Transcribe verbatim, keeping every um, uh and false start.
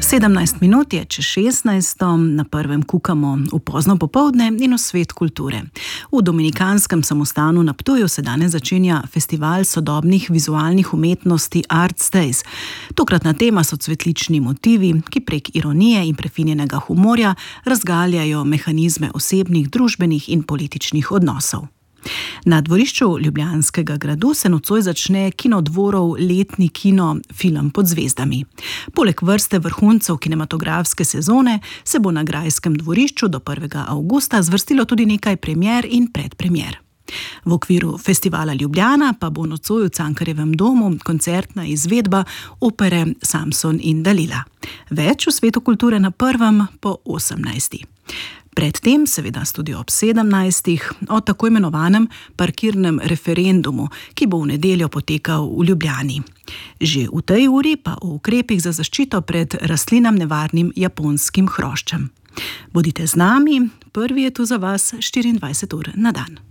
sedemnajst minut je čez šestnajsto, na prvem kukamo v pozno popoldne in v svet kulture. V Dominikanskem samostanu na Ptuju se danes začenja festival sodobnih vizualnih umetnosti Arts Days. Tokratna tema so cvetlični motivi, ki prek ironije in prefinjenega humorja razgaljajo mehanizme osebnih, družbenih in političnih odnosov. Na dvorišču Ljubljanskega gradu se nocoj začne Kinodvorov letni kino Film pod zvezdami. Poleg vrste vrhuncev kinematografske sezone se bo na grajskem dvorišču do prvega avgusta zvrstilo tudi nekaj premier in predpremier. V okviru festivala Ljubljana pa bo nocoj v Cankarjevem domu koncertna izvedba opere Samson in Dalila. Več v svetu kulture na prvem po osemnajsti. Predtem, seveda tudi ob sedemnajstih, o tako imenovanem parkirnem referendumu, ki bo v nedeljo potekal v Ljubljani. Že v tej uri pa o ukrepih za zaščito pred rastlinam nevarnim japonskim hroščem. Bodite z nami, prvi je tu za vas štiriindvajset ur na dan.